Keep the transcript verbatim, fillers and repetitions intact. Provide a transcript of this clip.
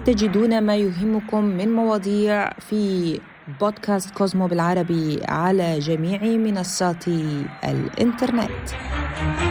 تجدون ما يهمكم من مواضيع في بودكاست كوزمو بالعربي على جميع منصات الإنترنت.